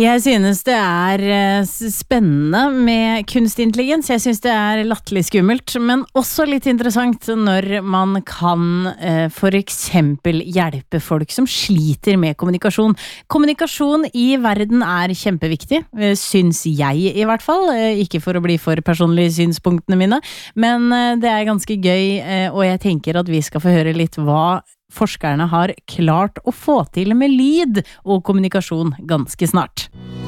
Jeg synes det spennende med kunstig intelligens. Jeg synes det latterlig skummelt, men også litt interessant når man kan for eksempel hjelpe folk som sliter med kommunikasjon. Kommunikasjon i verden kjempeviktig, synes jeg i hvert fall. Ikke for å bli for personlige synspunktene mine, men det ganske gøy, og jeg tenker at vi skal få høre litt hva forskerne har klart å få til med lyd og kommunikasjon ganske snart.